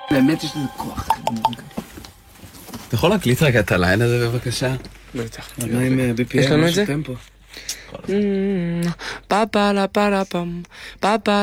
באמת יש לזה כוח. אתה יכול להקליט רגע את הליין הזה בבקשה? בטח. מה עם BPM? יש לנו את זה? טמפו? Pa pa la pa la pam, pa pa